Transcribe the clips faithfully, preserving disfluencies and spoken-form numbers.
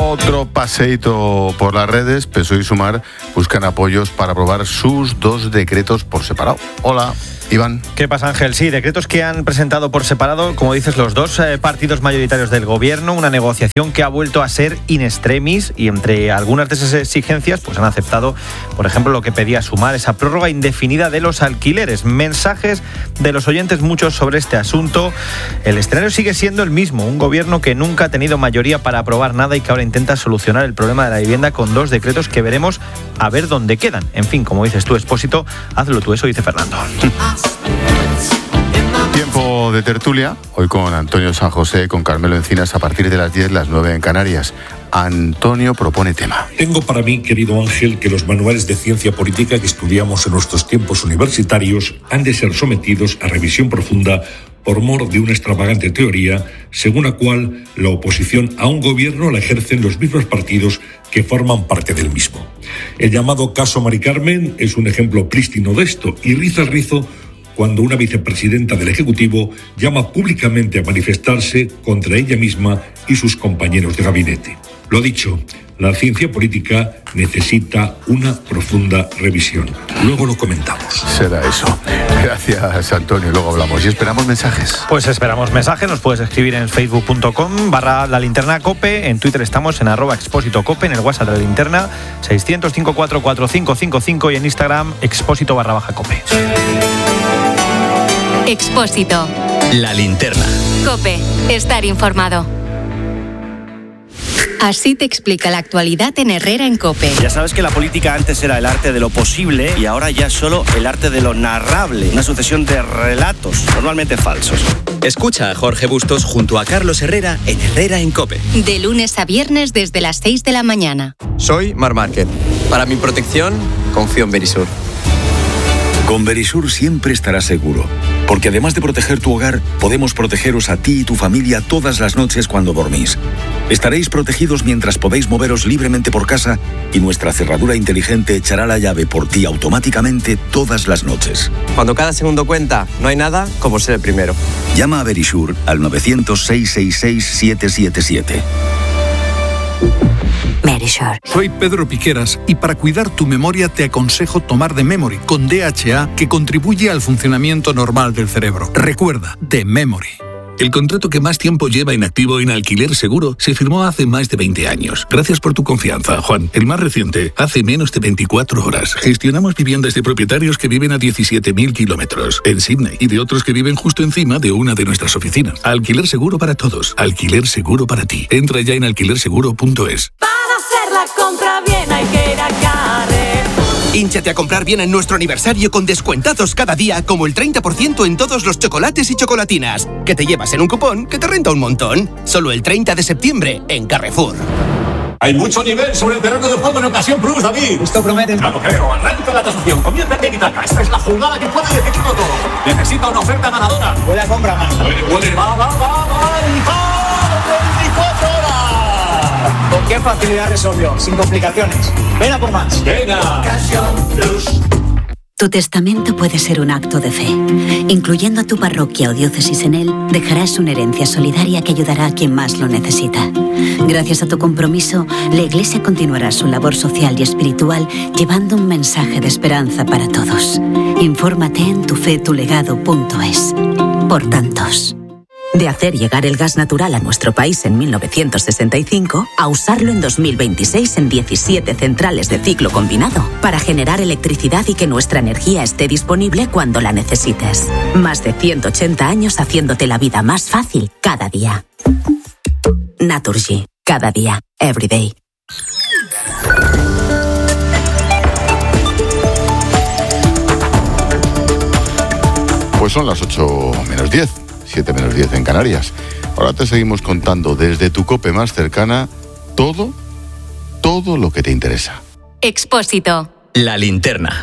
Otro paseíto por las redes. P S O E y Sumar buscan apoyos para aprobar sus dos decretos por separado. Hola, Iván. ¿Qué pasa, Ángel? Sí, decretos que han presentado por separado, como dices, los dos eh, partidos mayoritarios del gobierno, una negociación que ha vuelto a ser in extremis, y entre algunas de esas exigencias pues han aceptado, por ejemplo, lo que pedía Sumar, esa prórroga indefinida de los alquileres. Mensajes de los oyentes muchos sobre este asunto. El escenario sigue siendo el mismo, un gobierno que nunca ha tenido mayoría para aprobar nada y que ahora intenta solucionar el problema de la vivienda con dos decretos que veremos a ver dónde quedan. En fin, como dices tú, Expósito, hazlo tú, eso dice Fernando. Tiempo de tertulia, hoy con Antonio San José, con Carmelo Encinas, a partir de las diez, las nueve en Canarias. Antonio propone tema. Tengo para mí, querido Ángel, que los manuales de ciencia política que estudiamos en nuestros tiempos universitarios han de ser sometidos a revisión profunda por mor de una extravagante teoría según la cual la oposición a un gobierno la ejercen los mismos partidos que forman parte del mismo. El llamado caso Mari Carmen es un ejemplo prístino de esto, y riza el rizo cuando una vicepresidenta del Ejecutivo llama públicamente a manifestarse contra ella misma y sus compañeros de gabinete. Lo dicho, la ciencia política necesita una profunda revisión. Luego lo comentamos. Será eso. Gracias, Antonio. Luego hablamos. Y esperamos mensajes. Pues esperamos mensajes. Nos puedes escribir en facebook punto com barra la linterna cope. En Twitter estamos en arroba expósito cope. En el WhatsApp de la linterna seiscientos cincuenta y cuatro cuarenta y cinco cincuenta y cinco. Y en Instagram expósito barra baja cope. Expósito. La linterna. Cope. Estar informado. Así te explica la actualidad en Herrera en COPE. Ya sabes que la política antes era el arte de lo posible y ahora ya es solo el arte de lo narrable. Una sucesión de relatos, normalmente falsos. Escucha a Jorge Bustos junto a Carlos Herrera en Herrera en COPE. De lunes a viernes desde las seis de la mañana. Soy Mar Márquez. Para mi protección, confío en Verisur. Con Verisur siempre estarás seguro, porque además de proteger tu hogar, podemos protegeros a ti y tu familia todas las noches cuando dormís. Estaréis protegidos mientras podéis moveros libremente por casa y nuestra cerradura inteligente echará la llave por ti automáticamente todas las noches. Cuando cada segundo cuenta, no hay nada como ser el primero. Llama a Verisur al novecientos, seiscientos sesenta y seis, setecientos setenta y siete. Verisur. Soy Pedro Piqueras y para cuidar tu memoria te aconsejo tomar The Memory con D H A, que contribuye al funcionamiento normal del cerebro. Recuerda, The Memory. El contrato que más tiempo lleva inactivo en Alquiler Seguro se firmó hace más de veinte años. Gracias por tu confianza, Juan. El más reciente, hace menos de veinticuatro horas. Gestionamos viviendas de propietarios que viven a diecisiete mil kilómetros en Sydney y de otros que viven justo encima de una de nuestras oficinas. Alquiler Seguro para todos. Alquiler Seguro para ti. Entra ya en alquiler seguro punto es. Para hacer la compra bien hay que ir a Carrefour. Hínchate a comprar bien en nuestro aniversario con descuentazos cada día, como el treinta por ciento en todos los chocolates y chocolatinas, que te llevas en un cupón que te renta un montón. Solo el treinta de septiembre en Carrefour. Hay mucho nivel sobre el terreno de juego en Ocasión Plus, David. Esto promete. Claro, creo. Arranca la tasación. Comienza en Tiki-Taka. Esta es la jugada que puede decidirlo todo. Necesita una oferta ganadora. Puede comprar más. Puede, puede. Va, va, va, va. veinticuatro horas. ¿Con qué facilidad resolvió? Sin complicaciones. Ven a por más. Venga. Ocasión Plus. Tu testamento puede ser un acto de fe. Incluyendo a tu parroquia o diócesis en él, dejarás una herencia solidaria que ayudará a quien más lo necesita. Gracias a tu compromiso, la Iglesia continuará su labor social y espiritual llevando un mensaje de esperanza para todos. Infórmate en tu fe tu legado punto es. Por tantos. De hacer llegar el gas natural a nuestro país en mil novecientos sesenta y cinco a usarlo en dos mil veintiséis en diecisiete centrales de ciclo combinado para generar electricidad y que nuestra energía esté disponible cuando la necesites. Más de ciento ochenta años haciéndote la vida más fácil cada día. Naturgy. Cada día. Every day. Pues son las ocho menos diez. siete menos diez en Canarias. Ahora te seguimos contando desde tu COPE más cercana todo, todo lo que te interesa. Expósito. La linterna.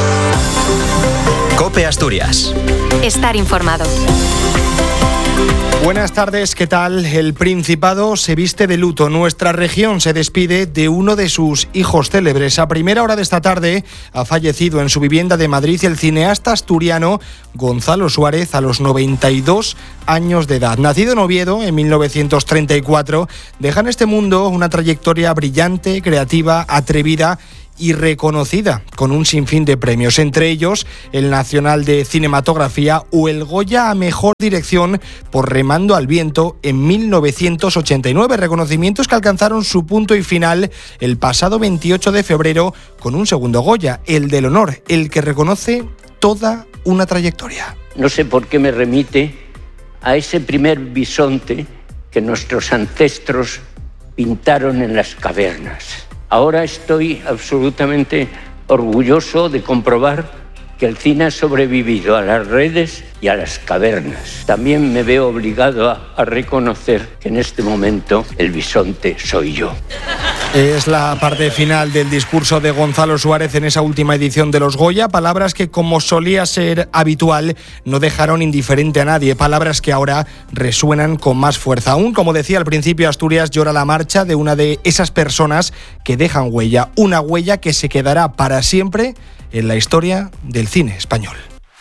COPE Asturias. Estar informado. Buenas tardes, ¿qué tal? El Principado se viste de luto. Nuestra región se despide de uno de sus hijos célebres. A primera hora de esta tarde ha fallecido en su vivienda de Madrid el cineasta asturiano Gonzalo Suárez a los noventa y dos años de edad. Nacido en Oviedo en mil novecientos treinta y cuatro, deja en este mundo una trayectoria brillante, creativa, atrevida y reconocida con un sinfín de premios, entre ellos el Nacional de Cinematografía o el Goya a Mejor Dirección por Remando al Viento en mil novecientos ochenta y nueve, reconocimientos que alcanzaron su punto y final el pasado veintiocho de febrero con un segundo Goya, el del honor, el que reconoce toda una trayectoria. No sé por qué me remite a ese primer bisonte que nuestros ancestros pintaron en las cavernas. Ahora estoy absolutamente orgulloso de comprobar que el cine ha sobrevivido a las redes y a las cavernas. También me veo obligado a, a reconocer que en este momento el bisonte soy yo. Es la parte final del discurso de Gonzalo Suárez en esa última edición de los Goya, palabras que, como solía ser habitual, no dejaron indiferente a nadie, palabras que ahora resuenan con más fuerza aún. Como decía al principio, Asturias llora la marcha de una de esas personas que dejan huella, una huella que se quedará para siempre en la historia del cine español.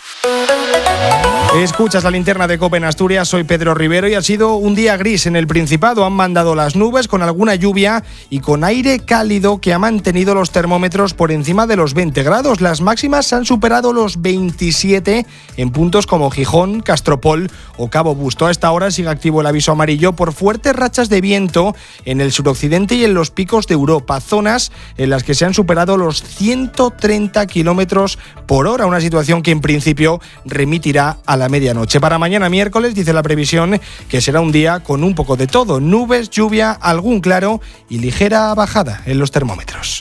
Escuchas la linterna de COPE en Asturias, soy Pedro Rivero y ha sido un día gris en el Principado. Han mandado las nubes con alguna lluvia y con aire cálido que ha mantenido los termómetros por encima de los veinte grados. Las máximas han superado los veintisiete en puntos como Gijón, Castropol o Cabo Busto. A esta hora sigue activo el aviso amarillo por fuertes rachas de viento en el suroccidente y en los picos de Europa, zonas en las que se han superado los ciento treinta kilómetros por hora, una situación que en principio remitirá a la medianoche. Para mañana miércoles dice la previsión que será un día con un poco de todo, nubes, lluvia, algún claro y ligera bajada en los termómetros.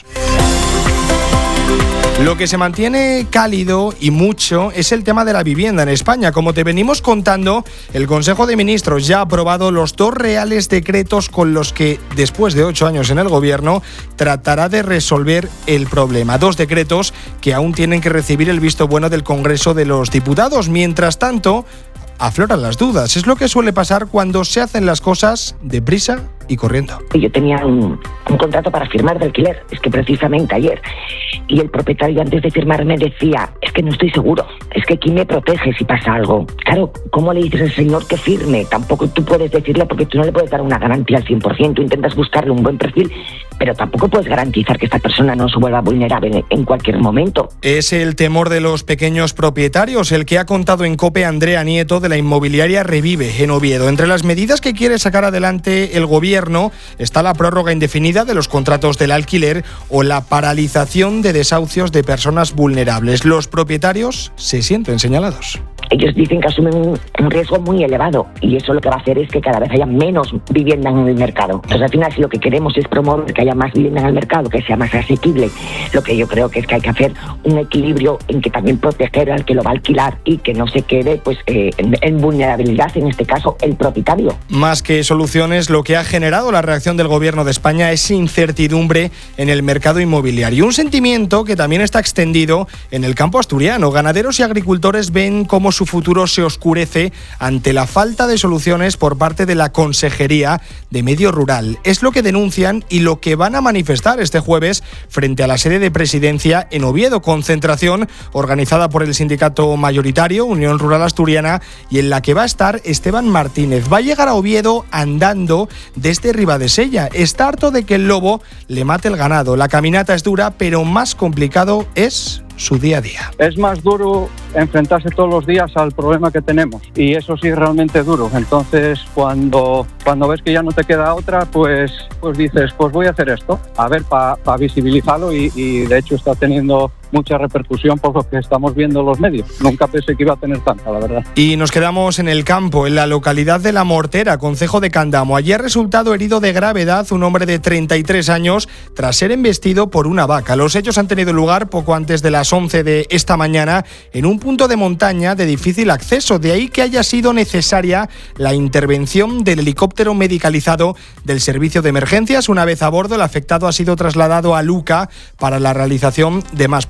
Lo que se mantiene cálido y mucho es el tema de la vivienda en España. Como te venimos contando, el Consejo de Ministros ya ha aprobado los dos reales decretos con los que, después de ocho años en el Gobierno, tratará de resolver el problema. Dos decretos que aún tienen que recibir el visto bueno del Congreso de los Diputados. Mientras tanto, afloran las dudas. Es lo que suele pasar cuando se hacen las cosas deprisa y corriendo. Yo tenía un, un contrato para firmar de alquiler, es que precisamente ayer, y el propietario antes de firmar me decía, es que no estoy seguro, es que ¿quién me protege si pasa algo? Claro, ¿cómo le dices al señor que firme? Tampoco tú puedes decirle, porque tú no le puedes dar una garantía al cien por ciento, intentas buscarle un buen perfil, pero tampoco puedes garantizar que esta persona no se vuelva vulnerable en cualquier momento. Es el temor de los pequeños propietarios, el que ha contado en COPE Andrea Nieto de la inmobiliaria Revive en Oviedo. Entre las medidas que quiere sacar adelante el Gobierno está la prórroga indefinida de los contratos del alquiler o la paralización de desahucios de personas vulnerables. Los propietarios se sienten señalados. Ellos dicen que asumen un, un riesgo muy elevado y eso lo que va a hacer es que cada vez haya menos vivienda en el mercado. Entonces, al final, si lo que queremos es promover que haya más vivienda en el mercado, que sea más asequible, lo que yo creo que es que hay que hacer un equilibrio en que también proteger al que lo va a alquilar y que no se quede pues eh, en, en vulnerabilidad, en este caso, el propietario. Más que soluciones, lo que ha generado la reacción del Gobierno de España es incertidumbre en el mercado inmobiliario. Un sentimiento que también está extendido en el campo asturiano. Ganaderos y agricultores ven cómo su futuro se oscurece ante la falta de soluciones por parte de la Consejería de Medio Rural. Es lo que denuncian y lo que van a manifestar este jueves frente a la sede de Presidencia en Oviedo, concentración organizada por el sindicato mayoritario Unión Rural Asturiana y en la que va a estar Esteban Martínez. Va a llegar a Oviedo andando desde Ribadesella. Está harto de que el lobo le mate el ganado. La caminata es dura, pero más complicado es su día a día. Es más duro enfrentarse todos los días al problema que tenemos y eso sí es realmente duro. Entonces cuando, cuando ves que ya no te queda otra, pues, pues dices, pues voy a hacer esto, a ver, para pa visibilizarlo y, y de hecho está teniendo mucha repercusión por lo que estamos viendo en los medios. Nunca pensé que iba a tener tanta, la verdad. Y nos quedamos en el campo, en la localidad de La Mortera, concejo de Candamo. Allí ha resultado herido de gravedad un hombre de treinta y tres años tras ser embestido por una vaca. Los hechos han tenido lugar poco antes de las once de esta mañana en un punto de montaña de difícil acceso. De ahí que haya sido necesaria la intervención del helicóptero medicalizado del servicio de emergencias. Una vez a bordo, el afectado ha sido trasladado a Luca para la realización de más pruebas.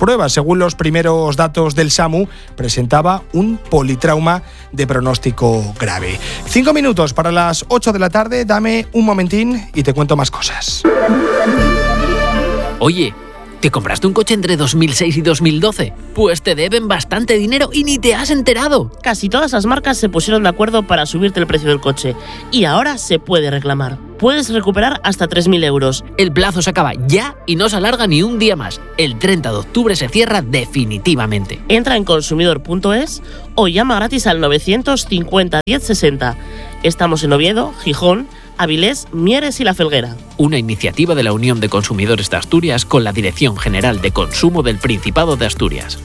pruebas. Según los primeros datos del SAMU, presentaba un politrauma de pronóstico grave. Cinco minutos para las ocho de la tarde, dame un momentín y te cuento más cosas. Oye, ¿te compraste un coche entre dos mil seis y dos mil doce? Pues te deben bastante dinero y ni te has enterado. Casi todas las marcas se pusieron de acuerdo para subirte el precio del coche y ahora se puede reclamar. Puedes recuperar hasta tres mil euros. El plazo se acaba ya y no se alarga ni un día más. El treinta de octubre se cierra definitivamente. Entra en consumidor punto es o llama gratis al novecientos cincuenta diez sesenta. Estamos en Oviedo, Gijón, Avilés, Mieres y La Felguera. Una iniciativa de la Unión de Consumidores de Asturias con la Dirección General de Consumo del Principado de Asturias.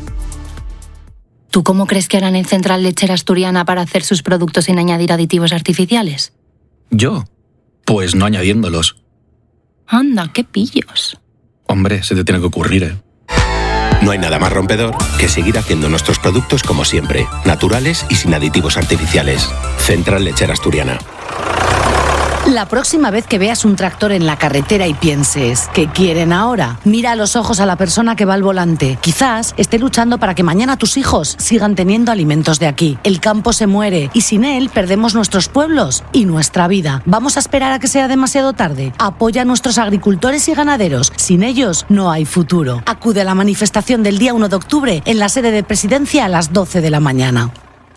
¿Tú cómo crees que harán en Central Lechera Asturiana para hacer sus productos sin añadir aditivos artificiales? ¿Yo? Pues no añadiéndolos. Anda, qué pillos. Hombre, se te tiene que ocurrir, ¿eh? No hay nada más rompedor que seguir haciendo nuestros productos como siempre, naturales y sin aditivos artificiales. Central Lechera Asturiana. La próxima vez que veas un tractor en la carretera y pienses, ¿qué quieren ahora? Mira a los ojos a la persona que va al volante. Quizás esté luchando para que mañana tus hijos sigan teniendo alimentos de aquí. El campo se muere y sin él perdemos nuestros pueblos y nuestra vida. ¿Vamos a esperar a que sea demasiado tarde? Apoya a nuestros agricultores y ganaderos. Sin ellos no hay futuro. Acude a la manifestación del día uno de octubre en la sede de Presidencia a las doce de la mañana.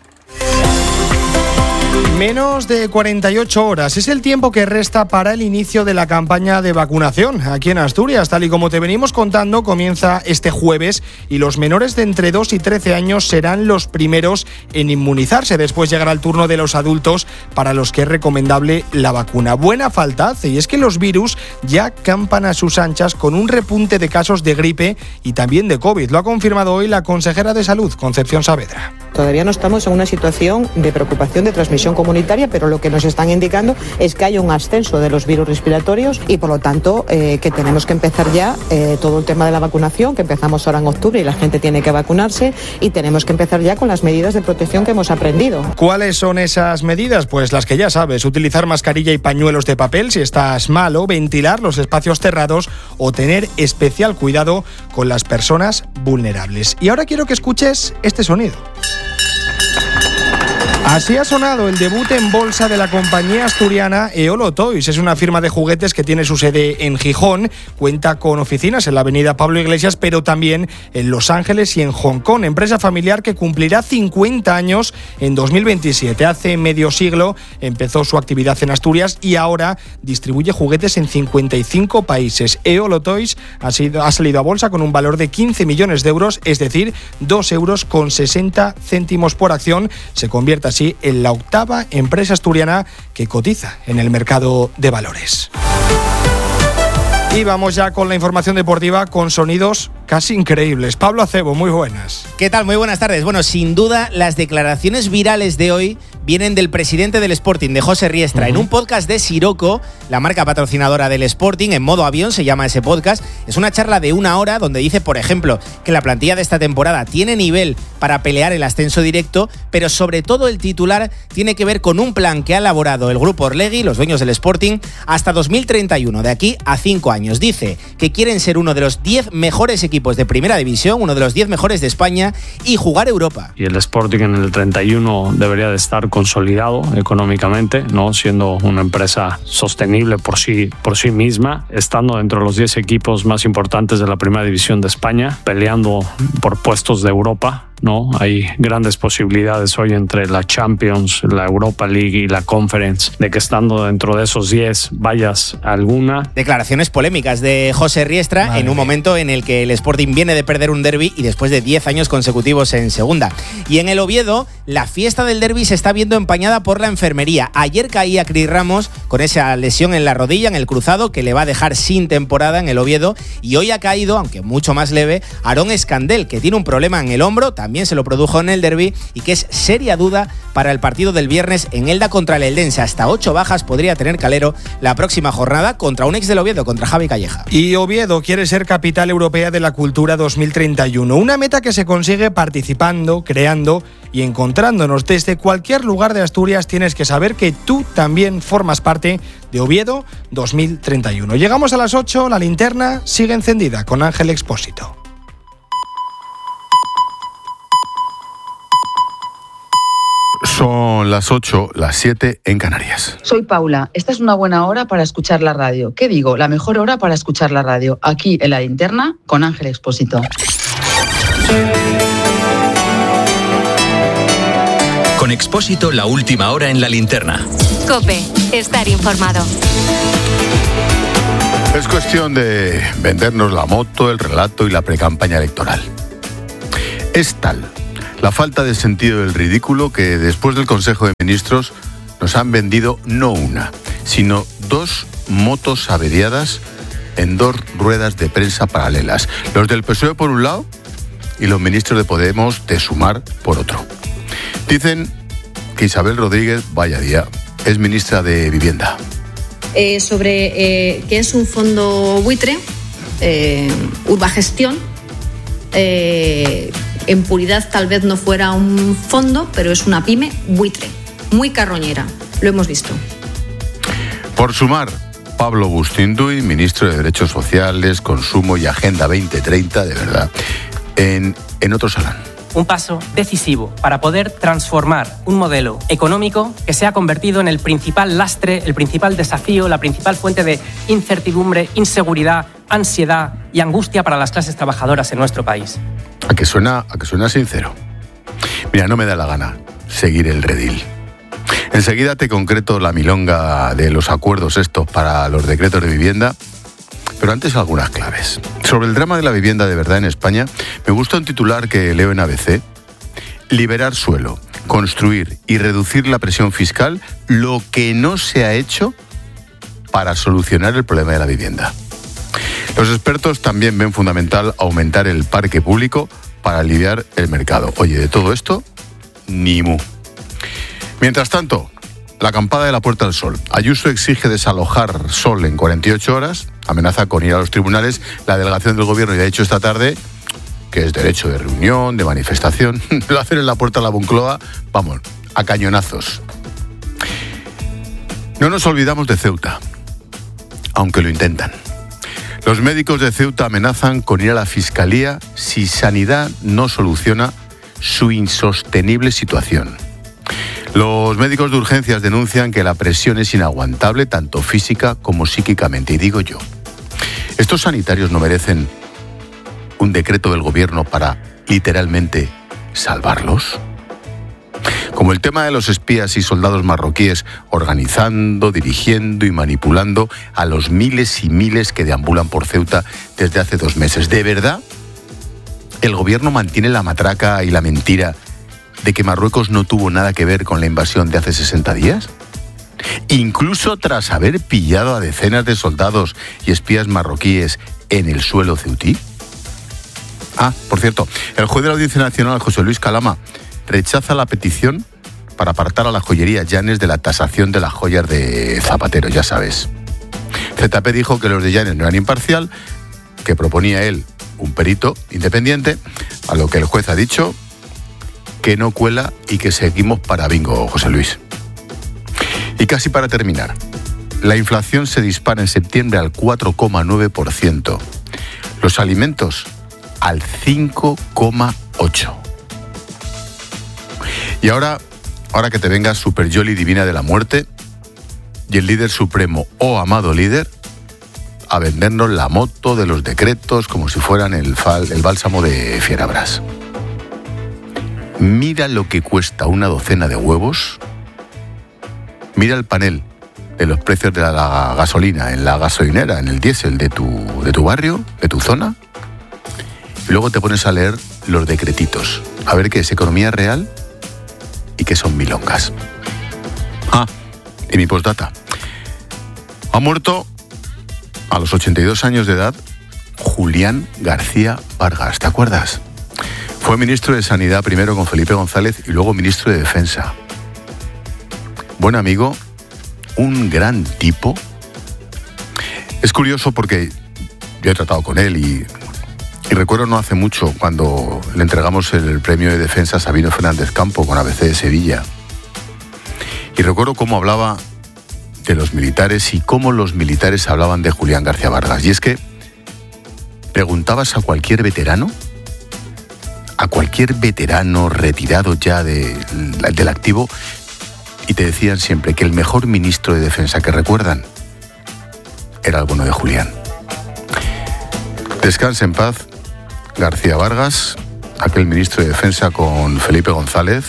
Menos de cuarenta y ocho horas es el tiempo que resta para el inicio de la campaña de vacunación aquí en Asturias. Tal y como te venimos contando, comienza este jueves y los menores de entre dos y trece años serán los primeros en inmunizarse. Después llegará el turno de los adultos, para los que es recomendable la vacuna. Buena falta hace, y es que los virus ya campan a sus anchas con un repunte de casos de gripe y también de COVID. Lo ha confirmado hoy la consejera de Salud, Concepción Saavedra. Todavía no estamos en una situación de preocupación de transmisión comunitaria, pero lo que nos están indicando es que hay un ascenso de los virus respiratorios y por lo tanto eh, que tenemos que empezar ya eh, todo el tema de la vacunación, que empezamos ahora en octubre y la gente tiene que vacunarse, y tenemos que empezar ya con las medidas de protección que hemos aprendido. ¿Cuáles son esas medidas? Pues las que ya sabes: utilizar mascarilla y pañuelos de papel si estás malo, ventilar los espacios cerrados o tener especial cuidado con las personas vulnerables. Y ahora quiero que escuches este sonido. Así ha sonado el debut en bolsa de la compañía asturiana Eolo Toys. Es una firma de juguetes que tiene su sede en Gijón, cuenta con oficinas en la avenida Pablo Iglesias, pero también en Los Ángeles y en Hong Kong. Empresa familiar que cumplirá cincuenta años en dos mil veintisiete. Hace medio siglo empezó su actividad en Asturias y ahora distribuye juguetes en cincuenta y cinco países. Eolo Toys ha, sido, ha salido a bolsa con un valor de quince millones de euros, es decir, dos euros con sesenta céntimos por acción. Se convierte así en la octava empresa asturiana que cotiza en el mercado de valores. Y vamos ya con la información deportiva con sonidos casi increíbles. Pablo Acebo, muy buenas. ¿Qué tal? Muy buenas tardes. Bueno, sin duda, las declaraciones virales de hoy vienen del presidente del Sporting, de José Riestra. Uh-huh. En un podcast de Siroco, la marca patrocinadora del Sporting, en modo avión se llama ese podcast. Es una charla de una hora donde dice, por ejemplo, que la plantilla de esta temporada tiene nivel para pelear el ascenso directo, pero sobre todo el titular tiene que ver con un plan que ha elaborado el grupo Orlegui, los dueños del Sporting, hasta dos mil treinta y uno, de aquí a cinco años. Dice que quieren ser uno de los diez mejores equipos de primera división, uno de los diez mejores de España y jugar Europa. Y el Sporting en el treinta y uno debería de estar consolidado económicamente, ¿no? Siendo una empresa sostenible por sí, por sí misma, estando dentro de los diez equipos más importantes de la primera división de España, peleando por puestos de Europa, ¿no? Hay grandes posibilidades hoy entre la Champions, la Europa League y la Conference de que estando dentro de esos diez vayas a alguna. Declaraciones polémicas de José Riestra Madre en un momento en el que el Sporting viene de perder un derbi y después de diez años consecutivos en segunda. Y en el Oviedo, la fiesta del derbi se está viendo empañada por la enfermería. Ayer caía Cris Ramos con esa lesión en la rodilla, en el cruzado, que le va a dejar sin temporada en el Oviedo, y hoy ha caído, aunque mucho más leve, Aarón Escandel, que tiene un problema en el hombro, también También se lo produjo en el derbi y que es seria duda para el partido del viernes en Elda contra el Eldense. Hasta ocho bajas podría tener Calero la próxima jornada contra un ex del Oviedo, contra Javi Calleja. Y Oviedo quiere ser capital europea de la cultura dos mil treinta y uno, una meta que se consigue participando, creando y encontrándonos. Desde cualquier lugar de Asturias tienes que saber que tú también formas parte de Oviedo dos mil treinta y uno. Llegamos a las ocho, la linterna sigue encendida con Ángel Expósito. Son las ocho, las siete en Canarias. Soy Paula. Esta es una buena hora para escuchar la radio. ¿Qué digo? La mejor hora para escuchar la radio. Aquí en La Linterna con Ángel Expósito. Con Expósito, la última hora en La Linterna. COPE. Estar informado. Es cuestión de vendernos la moto, el relato y la precampaña electoral. Es tal la falta de sentido del ridículo que después del Consejo de Ministros nos han vendido no una, sino dos motos averiadas en dos ruedas de prensa paralelas. Los del P S O E por un lado y los ministros de Podemos de Sumar por otro. Dicen que Isabel Rodríguez, vaya día, es ministra de Vivienda. Eh, sobre eh, qué es un fondo buitre, eh, Urbagestión. Eh, en puridad tal vez no fuera un fondo, pero es una pyme buitre, muy carroñera, lo hemos visto. Por Sumar, Pablo Bustinduy, ministro de Derechos Sociales, Consumo y Agenda veinte treinta, de verdad, en, en otro salón. Un paso decisivo para poder transformar un modelo económico que se ha convertido en el principal lastre, el principal desafío, la principal fuente de incertidumbre, inseguridad, ansiedad y angustia para las clases trabajadoras en nuestro país. A que suena, a que suena sincero. Mira, no me da la gana seguir el redil. Enseguida te concreto la milonga de los acuerdos estos para los decretos de vivienda, pero antes algunas claves. Sobre el drama de la vivienda de verdad en España, me gusta un titular que leo en A B C. Liberar suelo, construir y reducir la presión fiscal, lo que no se ha hecho para solucionar el problema de la vivienda. Los expertos también ven fundamental aumentar el parque público para aliviar el mercado. Oye, de todo esto, ni mu. Mientras tanto, la acampada de la Puerta del Sol. Ayuso exige desalojar Sol en cuarenta y ocho horas, amenaza con ir a los tribunales. La delegación del gobierno ya ha dicho esta tarde que es derecho de reunión, de manifestación. Lo hacen en la Puerta de la Moncloa, vamos, a cañonazos. No nos olvidamos de Ceuta, aunque lo intentan. Los médicos de Ceuta amenazan con ir a la Fiscalía si Sanidad no soluciona su insostenible situación. Los médicos de urgencias denuncian que la presión es inaguantable, tanto física como psíquicamente. Y digo yo, ¿estos sanitarios no merecen un decreto del gobierno para, literalmente, salvarlos? Como el tema de los espías y soldados marroquíes organizando, dirigiendo y manipulando a los miles y miles que deambulan por Ceuta desde hace dos meses. ¿De verdad el gobierno mantiene la matraca y la mentira de que Marruecos no tuvo nada que ver con la invasión de hace sesenta días? Incluso tras haber pillado a decenas de soldados y espías marroquíes en el suelo ceutí. Ah, por cierto, el juez de la Audiencia Nacional, José Luis Calama, rechaza la petición para apartar a la joyería Llanes de la tasación de las joyas de Zapatero, ya sabes. Z P dijo que los de Llanes no eran imparcial, que proponía él un perito independiente, a lo que el juez ha dicho que no cuela y que seguimos para bingo, José Luis. Y casi para terminar, la inflación se dispara en septiembre al cuatro coma nueve por ciento, los alimentos al cinco coma ocho por ciento. Y ahora, ahora que te venga Super Yoli Divina de la Muerte y el líder supremo, oh amado líder, a vendernos la moto de los decretos como si fueran el, fal, el bálsamo de Fierabras. Mira lo que cuesta una docena de huevos. Mira el panel de los precios de la, la gasolina en la gasolinera, en el diésel de tu, de tu barrio, de tu zona. Y luego te pones a leer los decretitos. A ver qué es economía real y qué son milongas. Ah, y mi postdata. Ha muerto a los ochenta y dos años de edad Julián García Vargas. ¿Te acuerdas? Fue ministro de Sanidad primero con Felipe González y luego ministro de Defensa. Buen amigo, un gran tipo. Es curioso porque yo he tratado con él y, y recuerdo no hace mucho cuando le entregamos el premio de defensa a Sabino Fernández Campo con A B C de Sevilla. Y recuerdo cómo hablaba de los militares y cómo los militares hablaban de Julián García Vargas. Y es que preguntabas a cualquier veterano, a cualquier veterano retirado ya de, del activo y te decían siempre que el mejor ministro de Defensa que recuerdan era el bueno de Julián. Descanse en paz, García Vargas, aquel ministro de Defensa con Felipe González,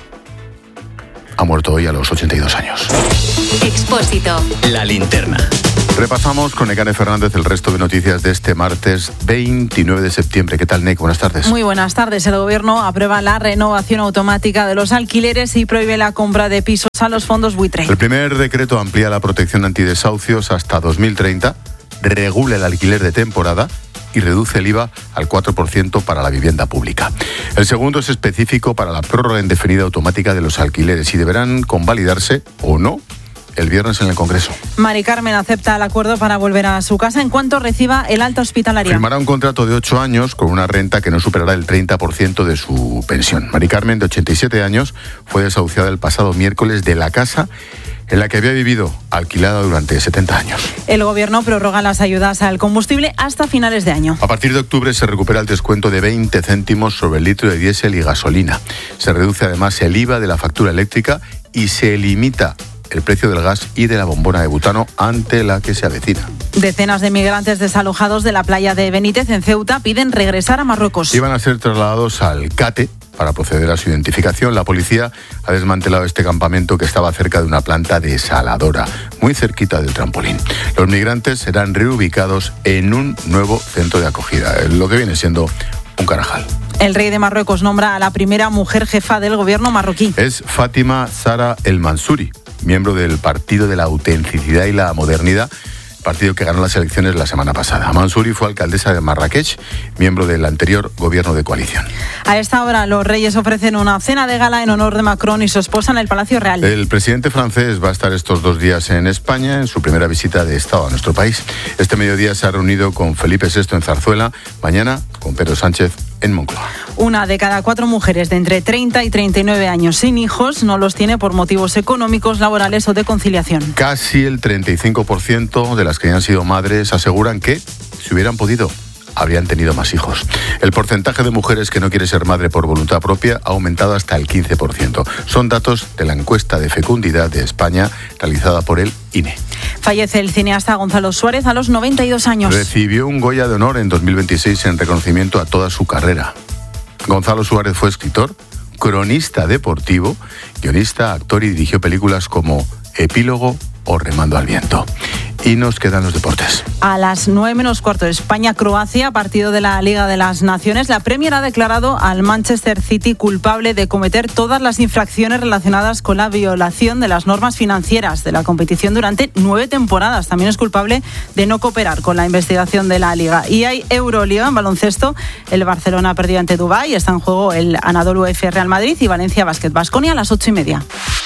ha muerto hoy a los ochenta y dos años. Expósito. La linterna. Repasamos con Nekane Fernández el resto de noticias de este martes veintinueve de septiembre. ¿Qué tal, Nek? Buenas tardes. Muy buenas tardes. El Gobierno aprueba la renovación automática de los alquileres y prohíbe la compra de pisos a los fondos buitre. El primer decreto amplía la protección antidesahucios hasta dos mil treinta, regula el alquiler de temporada y reduce el I V A al cuatro por ciento para la vivienda pública. El segundo es específico para la prórroga indefinida automática de los alquileres y deberán convalidarse o no el viernes en el Congreso. Mari Carmen acepta el acuerdo para volver a su casa en cuanto reciba el alta hospitalaria. Firmará un contrato de ocho años con una renta que no superará el treinta por ciento de su pensión. Mari Carmen, de ochenta y siete años, fue desahuciada el pasado miércoles de la casa en la que había vivido, alquilada durante setenta años. El Gobierno prorroga las ayudas al combustible hasta finales de año. A partir de octubre se recupera el descuento de veinte céntimos sobre el litro de diésel y gasolina. Se reduce además el I V A de la factura eléctrica y se limita el precio del gas y de la bombona de butano ante la que se avecina. Decenas de migrantes desalojados de la playa de Benítez en Ceuta piden regresar a Marruecos. Iban a ser trasladados al CATE para proceder a su identificación. La policía ha desmantelado este campamento que estaba cerca de una planta desaladora, muy cerquita del trampolín. Los migrantes serán reubicados en un nuevo centro de acogida, lo que viene siendo un Carajal. El rey de Marruecos nombra a la primera mujer jefa del gobierno marroquí. Es Fátima Zahra El Mansouri, miembro del Partido de la Autenticidad y la Modernidad, partido que ganó las elecciones la semana pasada. Mansouri fue alcaldesa de Marrakech, miembro del anterior gobierno de coalición. A esta hora los reyes ofrecen una cena de gala en honor de Macron y su esposa en el Palacio Real. El presidente francés va a estar estos dos días en España en su primera visita de Estado a nuestro país. Este mediodía se ha reunido con Felipe sexto en Zarzuela, mañana con Pedro Sánchez en Moncloa. Una de cada cuatro mujeres de entre treinta y treinta y nueve años sin hijos no los tiene por motivos económicos, laborales o de conciliación. Casi el treinta y cinco por ciento de las que han sido madres aseguran que, si hubieran podido, habrían tenido más hijos. El porcentaje de mujeres que no quiere ser madre por voluntad propia ha aumentado hasta el quince por ciento. Son datos de la encuesta de fecundidad de España realizada por el I N E. Fallece el cineasta Gonzalo Suárez a los noventa y dos años. Recibió un Goya de Honor en dos mil veintiséis en reconocimiento a toda su carrera. Gonzalo Suárez fue escritor, cronista deportivo, guionista, actor y dirigió películas como Epílogo o Remando al Viento. Y nos quedan los deportes. A las nueve menos cuarto, España-Croacia, partido de la Liga de las Naciones. La Premier ha declarado al Manchester City culpable de cometer todas las infracciones relacionadas con la violación de las normas financieras de la competición durante nueve temporadas. También es culpable de no cooperar con la investigación de la Liga. Y hay Euroliga en baloncesto. El Barcelona ha perdido ante Dubái. Está en juego el Anadolu F Real Madrid y Valencia Basket Baskonia a las ocho y media.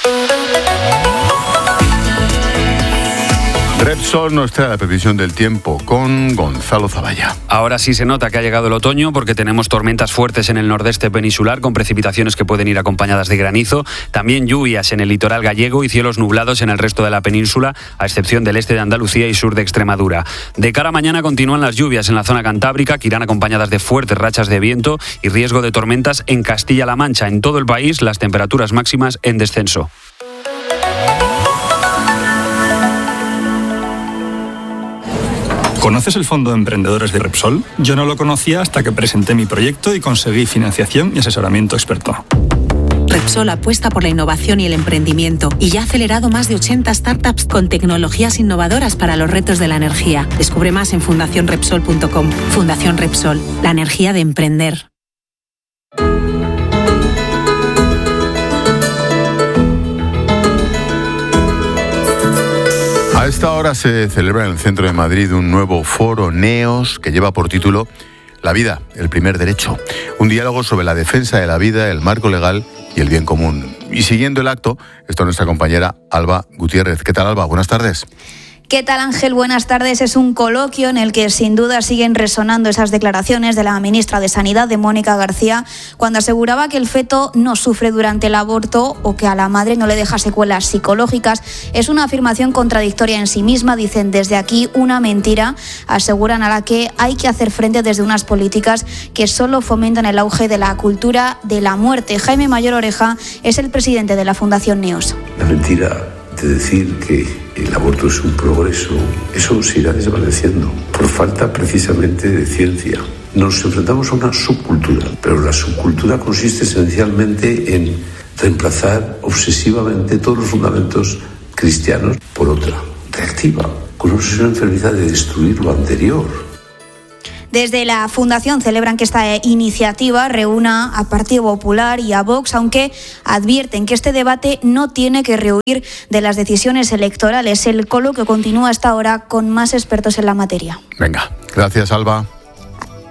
Repsol nos trae la previsión del tiempo con Gonzalo Zavalla. Ahora sí se nota que ha llegado el otoño porque tenemos tormentas fuertes en el nordeste peninsular con precipitaciones que pueden ir acompañadas de granizo, también lluvias en el litoral gallego y cielos nublados en el resto de la península, a excepción del este de Andalucía y sur de Extremadura. De cara a mañana continúan las lluvias en la zona cantábrica que irán acompañadas de fuertes rachas de viento y riesgo de tormentas en Castilla-La Mancha. En todo el país las temperaturas máximas en descenso. ¿Conoces el Fondo de Emprendedores de Repsol? Yo no lo conocía hasta que presenté mi proyecto y conseguí financiación y asesoramiento experto. Repsol apuesta por la innovación y el emprendimiento y ya ha acelerado más de ochenta startups con tecnologías innovadoras para los retos de la energía. Descubre más en fundación repsol punto com. Fundación Repsol, la energía de emprender. A esta hora se celebra en el centro de Madrid un nuevo foro NEOS que lleva por título La vida, el primer derecho. Un diálogo sobre la defensa de la vida, el marco legal y el bien común. Y siguiendo el acto está nuestra compañera Alba Gutiérrez. ¿Qué tal, Alba? Buenas tardes. ¿Qué tal, Ángel? Buenas tardes. Es un coloquio en el que sin duda siguen resonando esas declaraciones de la ministra de Sanidad, de Mónica García, cuando aseguraba que el feto no sufre durante el aborto o que a la madre no le deja secuelas psicológicas. Es una afirmación contradictoria en sí misma, dicen desde aquí, una mentira, aseguran, a la que hay que hacer frente desde unas políticas que solo fomentan el auge de la cultura de la muerte. Jaime Mayor Oreja es el presidente de la Fundación Neos. La mentira de decir que el aborto es un progreso, eso se irá desvaneciendo por falta precisamente de ciencia. Nos enfrentamos a una subcultura, pero la subcultura consiste esencialmente en reemplazar obsesivamente todos los fundamentos cristianos por otra, reactiva, con una enfermedad de destruir lo anterior. Desde la Fundación celebran que esta iniciativa reúna a Partido Popular y a Vox, aunque advierten que este debate no tiene que rehuir de las decisiones electorales. El coloquio continúa hasta ahora con más expertos en la materia. Venga, gracias, Alba.